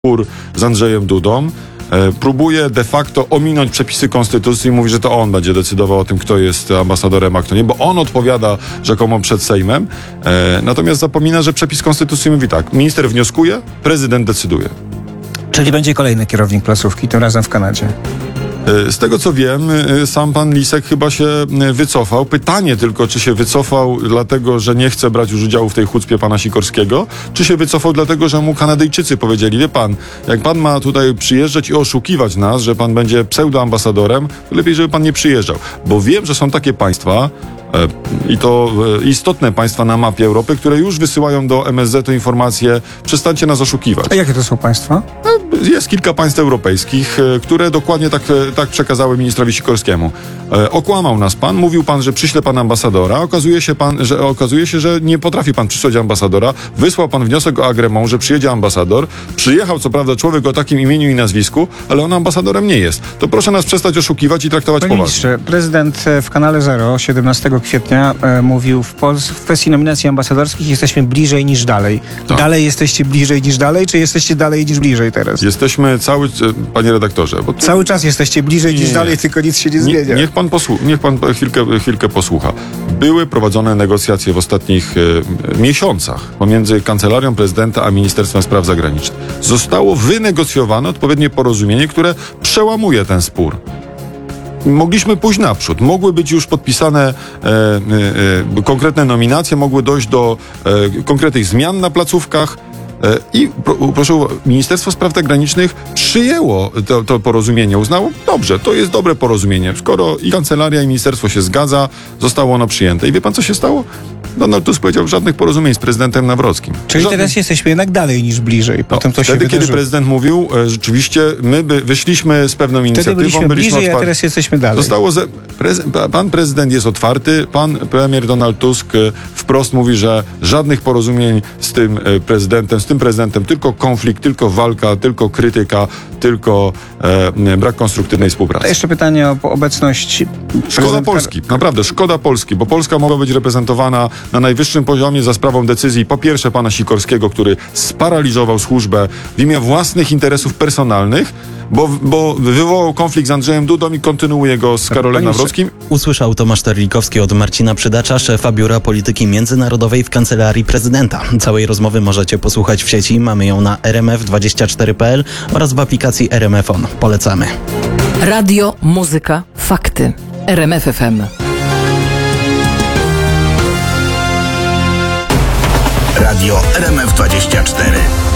spór z Andrzejem Dudą, próbuje de facto ominąć przepisy konstytucji i mówi, że to on będzie decydował o tym, kto jest ambasadorem, a kto nie, bo on odpowiada rzekomo przed Sejmem, natomiast zapomina, że przepis konstytucji mówi tak: minister wnioskuje, prezydent decyduje. Czyli będzie kolejny kierownik placówki, tym razem w Kanadzie. Z tego co wiem, sam pan Lisek chyba się wycofał. Pytanie tylko, czy się wycofał dlatego, że nie chce brać już udziału w tej chucpie pana Sikorskiego, czy się wycofał dlatego, że mu Kanadyjczycy powiedzieli: wie pan, jak pan ma tutaj przyjeżdżać i oszukiwać nas, że pan będzie pseudoambasadorem, to lepiej, żeby pan nie przyjeżdżał. Bo wiem, że są takie państwa, i to istotne państwa na mapie Europy, które już wysyłają do MSZ-u informacje: przestańcie nas oszukiwać. A jakie to są państwa? Jest kilka państw europejskich, które dokładnie tak przekazały ministrowi Sikorskiemu. Okłamał nas pan, mówił pan, że przyśle pan ambasadora, okazuje się, że nie potrafi pan przysłać ambasadora, wysłał pan wniosek o agrement, że przyjedzie ambasador, przyjechał co prawda człowiek o takim imieniu i nazwisku, ale on ambasadorem nie jest. To proszę nas przestać oszukiwać i traktować Panie poważnie. ministrze, prezydent w Kanale Zero 17 kwietnia mówił: w kwestii nominacji ambasadorskich jesteśmy bliżej niż dalej. Tak. Dalej jesteście bliżej niż dalej, czy jesteśmy dalej niż bliżej teraz? Jesteśmy panie redaktorze, bo Cały czas jesteście bliżej niż dalej, tylko nic się nie zmienia. Niech pan chwilkę posłucha. Były prowadzone negocjacje w ostatnich miesiącach pomiędzy Kancelarią Prezydenta a Ministerstwem Spraw Zagranicznych. Zostało wynegocjowane odpowiednie porozumienie, które przełamuje ten spór. Mogliśmy pójść naprzód. Mogły być już podpisane konkretne nominacje, mogły dojść do konkretnych zmian na placówkach. I proszę, Ministerstwo Spraw Zagranicznych przyjęło to porozumienie, uznało: dobrze, to jest dobre porozumienie. Skoro i kancelaria, i ministerstwo się zgadza, zostało ono przyjęte. I wie pan, co się stało? Donald Tusk powiedział: żadnych porozumień z prezydentem Nawrockim. Czyli teraz jesteśmy jednak dalej niż bliżej. Potem to się wtedy, wydarzyło. kiedy prezydent mówił, rzeczywiście my wyszliśmy z pewną inicjatywą, byliśmy bliżej, otwarci. a teraz jesteśmy dalej. Pan prezydent jest otwarty, pan premier Donald Tusk wprost mówi, że żadnych porozumień z tym prezydentem, tylko konflikt, tylko walka, tylko krytyka, tylko brak konstruktywnej współpracy. A jeszcze pytanie o obecność... Szkoda Polski, naprawdę szkoda Polski, bo Polska mogła być reprezentowana na najwyższym poziomie za sprawą decyzji, po pierwsze, pana Sikorskiego, który sparaliżował służbę w imię własnych interesów personalnych, bo wywołał konflikt z Andrzejem Dudą i kontynuuje go z Karolem Nawrockim. Usłyszał Tomasz Terlikowski od Marcina Przydacza, szefa Biura Polityki Międzynarodowej w Kancelarii Prezydenta. Całej rozmowy możecie posłuchać w sieci. Mamy ją na rmf24.pl oraz w aplikacji RMF On. Polecamy. Radio, muzyka, fakty. RMF FM. Radio RMF24.